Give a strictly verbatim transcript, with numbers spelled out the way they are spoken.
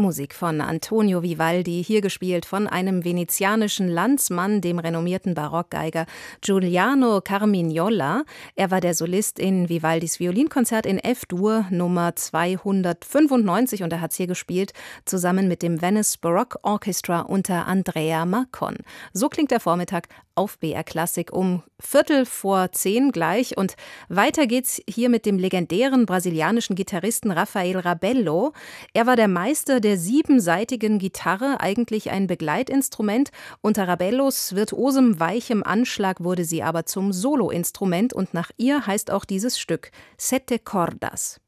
Musik von Antonio Vivaldi, hier gespielt von einem venezianischen Landsmann, dem renommierten Barockgeiger Giuliano Carmignola. Er war der Solist in Vivaldis Violinkonzert in F-Dur Nummer zweihundertfünfundneunzig und er hat es hier gespielt, zusammen mit dem Venice Baroque Orchestra unter Andrea Marcon. So klingt der Vormittag auf B R Klassik um Viertel vor zehn gleich. Und weiter geht's hier mit dem legendären brasilianischen Gitarristen Rafael Rabello. Er war der Meister der siebensaitigen Gitarre, eigentlich ein Begleitinstrument. Unter Rabellos virtuosem, weichem Anschlag wurde sie aber zum Soloinstrument und nach ihr heißt auch dieses Stück Sette Cordas.